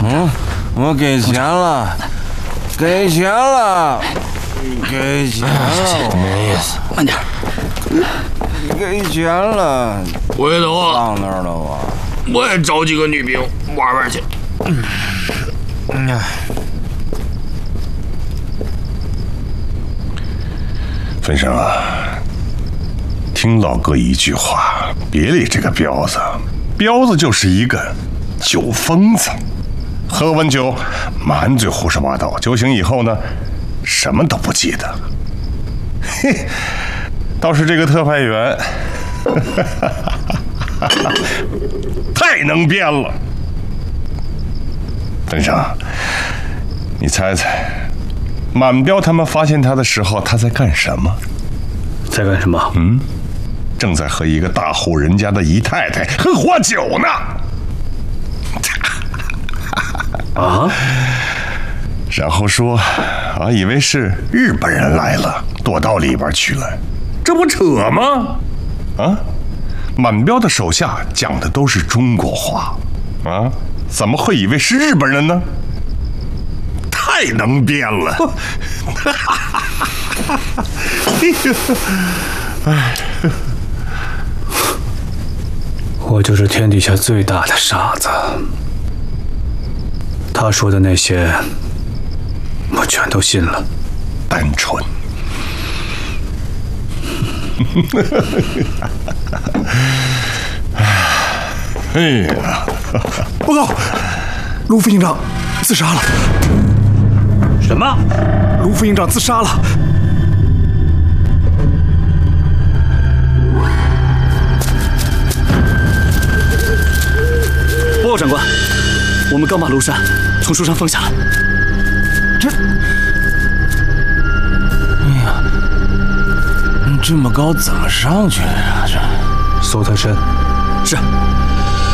我给钱了，给钱了，给钱了， 没意思， 慢点。 给钱了， 回头啊， 放那儿了吧。 我也找几个女兵玩玩去。 分生啊，听老哥一句话，别理这个彪子，彪子就是一个酒疯子，喝完酒满嘴胡说八道，酒醒以后呢，什么都不记得。嘿，倒是这个特派员，太能编了。分生，你猜猜，满彪他们发现他的时候，他在干什么？ 在干什么？ 正在和一个大户人家的姨太太喝酒呢。 啊！ 然后说，以为是日本人来了，躲到里边去了，这不扯吗？满彪的手下讲的都是中国话，怎么会以为是日本人呢？太能编了！ 我就是天底下最大的傻子。他说的那些，我全都信了。 单纯。哎呀！ 报告，卢副营长自杀了。 什么？ 卢副营长自杀了。 报告长官，我们刚把庐山从树上放下了。 哎呀，这么高怎么上去呀？这搜他身。是。